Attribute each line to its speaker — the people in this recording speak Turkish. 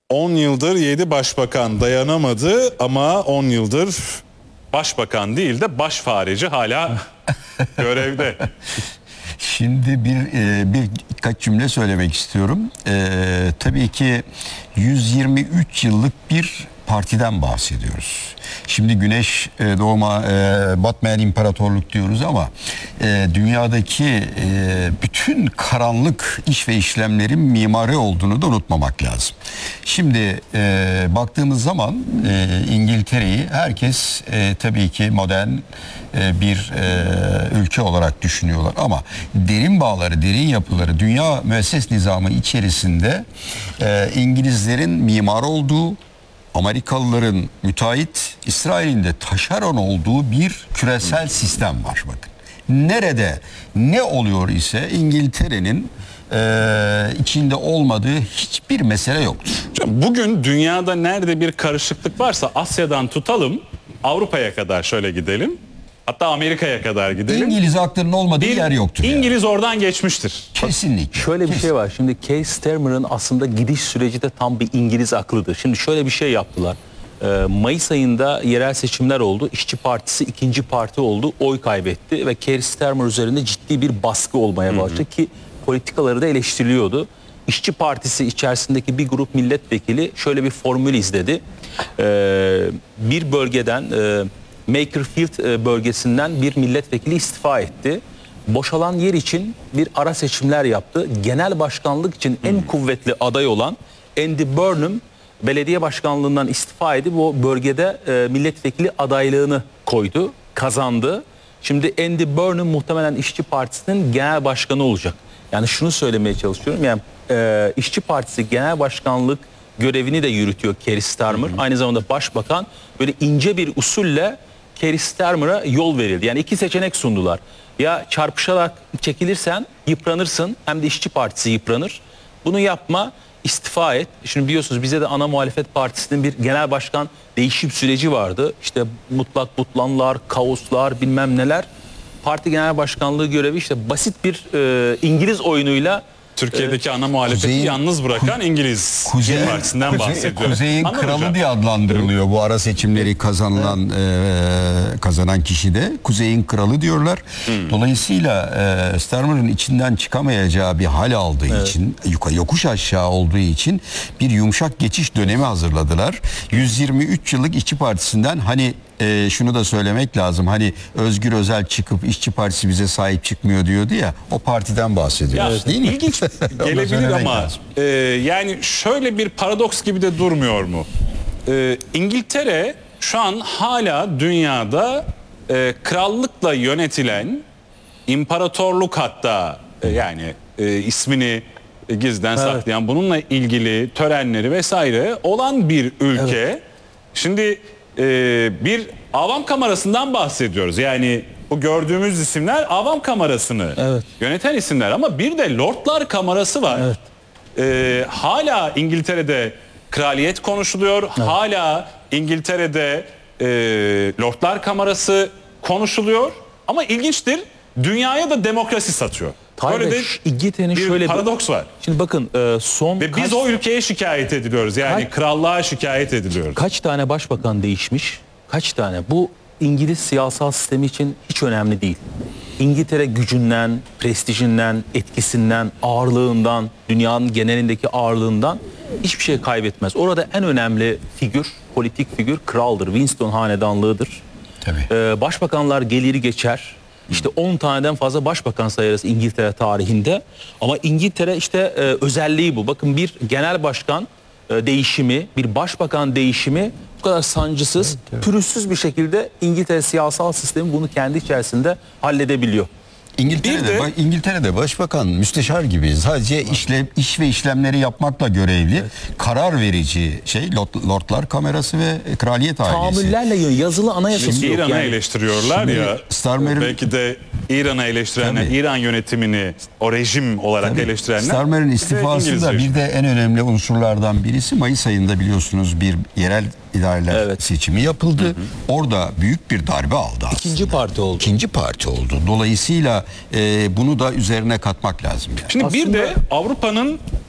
Speaker 1: 10 yıldır 7 başbakan dayanamadı ama 10 yıldır başbakan değil de başfareci hala görevde.
Speaker 2: Şimdi birkaç cümle söylemek istiyorum. Tabii ki 123 yıllık bir partiden bahsediyoruz. Şimdi güneş doğma batmayan imparatorluk diyoruz ama dünyadaki bütün karanlık iş ve işlemlerin mimarı olduğunu da unutmamak lazım. Şimdi baktığımız zaman İngiltere'yi herkes tabii ki modern bir ülke olarak düşünüyorlar ama derin bağları, derin yapıları, dünya müesses nizamı içerisinde İngilizlerin mimar olduğu, Amerikalıların müteahhit, İsrail'in de taşeron olduğu bir küresel sistem var bakın. Nerede ne oluyor ise İngiltere'nin içinde olmadığı hiçbir mesele yoktur.
Speaker 1: Bugün dünyada nerede bir karışıklık varsa Asya'dan tutalım, Avrupa'ya kadar şöyle gidelim. Hatta Amerika'ya kadar gidelim.
Speaker 2: İngiliz aklının olmadığı yer yoktur.
Speaker 1: İngiliz oradan geçmiştir.
Speaker 2: Kesinlikle.
Speaker 3: Şöyle bir şey var. Şimdi Keir Starmer'ın aslında gidiş süreci de tam bir İngiliz aklıdır. Şimdi şöyle bir şey yaptılar. Mayıs ayında yerel seçimler oldu. İşçi Partisi ikinci parti oldu. Oy kaybetti ve Keir Starmer üzerinde ciddi bir baskı olmaya başladı ki politikaları da eleştiriliyordu. İşçi Partisi içerisindeki bir grup milletvekili şöyle bir formül izledi. Bir bölgeden Makerfield bölgesinden bir milletvekili istifa etti. Boşalan yer için bir ara seçimler yaptı. Genel başkanlık için en kuvvetli aday olan Andy Burnham belediye başkanlığından istifa edip o bölgede milletvekili adaylığını koydu, kazandı. Şimdi Andy Burnham muhtemelen İşçi Partisi'nin genel başkanı olacak. Yani şunu söylemeye çalışıyorum. Yani İşçi Partisi genel başkanlık görevini de yürütüyor Keir Starmer. Aynı zamanda başbakan, böyle ince bir usulle Keir Starmer'a yol verildi. Yani iki seçenek sundular. Ya çarpışarak çekilirsen yıpranırsın, hem de İşçi Partisi yıpranır. Bunu yapma, istifa et. Şimdi biliyorsunuz bize de ana muhalefet partisinin bir genel başkan değişim süreci vardı. İşte mutlak butlanlar, kaoslar, bilmem neler. Parti genel başkanlığı görevi işte basit bir İngiliz oyunuyla
Speaker 1: Türkiye'deki ana muhalefeti yalnız bırakan İngiliz Partisi'nden bahsediyoruz.
Speaker 2: Kuzey'in
Speaker 1: Anladın
Speaker 2: kralı
Speaker 1: hocam?
Speaker 2: diye adlandırılıyor bu ara seçimleri kazanan kişi de. Kuzey'in kralı diyorlar. Dolayısıyla Starmer'ın içinden çıkamayacağı bir hal aldığı için, yokuş aşağı olduğu için bir yumuşak geçiş dönemi hazırladılar. 123 yıllık İşçi Partisi'nden hani şunu da söylemek lazım. Hani Özgür Özel çıkıp İşçi Partisi bize sahip çıkmıyor diyordu ya. O partiden bahsediyoruz değil mi?
Speaker 1: İlginç gelebilir ama yani şöyle bir paradoks gibi de durmuyor mu? İngiltere şu an hala dünyada krallıkla yönetilen, imparatorluk hatta yani ismini gizden saklayan, bununla ilgili törenleri vesaire olan bir ülke. Evet. Şimdi bir avam kamerasından bahsediyoruz. Yani bu gördüğümüz isimler avam kamerasını yöneten isimler ama bir de Lordlar Kamerası var. Hala İngiltere'de kraliyet konuşuluyor. Hala İngiltere'de Lordlar Kamerası konuşuluyor. Ama ilginçtir, dünyaya da demokrasi satıyor. Böyle de
Speaker 3: İngiltere'nin
Speaker 1: bir
Speaker 3: şöyle
Speaker 1: paradoks var.
Speaker 3: Şimdi bakın son
Speaker 1: ve biz o ülkeye şikayet ediliyoruz. Yani krallığa şikayet ediliyoruz.
Speaker 3: Kaç tane başbakan değişmiş? Kaç tane? Bu İngiliz siyasal sistemi için hiç önemli değil. İngiltere gücünden, prestijinden, etkisinden, ağırlığından, dünyanın genelindeki ağırlığından hiçbir şey kaybetmez. Orada en önemli figür, politik figür kraldır. Winston hanedanlığıdır.
Speaker 2: Tabii.
Speaker 3: Başbakanlar gelir geçer. İşte 10 taneden fazla başbakan sayarız İngiltere tarihinde. Ama İngiltere işte özelliği bu. Bakın bir genel başkan değişimi, bir başbakan değişimi bu kadar sancısız, pürüzsüz bir şekilde İngiltere siyasal sistemi bunu kendi içerisinde halledebiliyor.
Speaker 2: İngiltere'de başbakan müsteşar gibi sadece iş ve işlemleri yapmakla görevli, karar verici Lordlar Kamerası ve Kraliyet ailesi.
Speaker 3: Tahammüllerle yazılı anayasası yok.
Speaker 1: İran'ı eleştiriyorlar ya.
Speaker 2: Starmer'ın
Speaker 1: belki de İran'ı eleştirenler, İran yönetimini o rejim olarak eleştirenler.
Speaker 2: Starmer'ın istifası da bir de en önemli unsurlardan birisi. Mayıs ayında biliyorsunuz bir yerel idareler seçimi yapıldı. Orada büyük bir darbe aldı aslında. İkinci parti oldu. Dolayısıyla bunu da üzerine katmak lazım. Yani.
Speaker 1: Şimdi bir de Avrupa'nın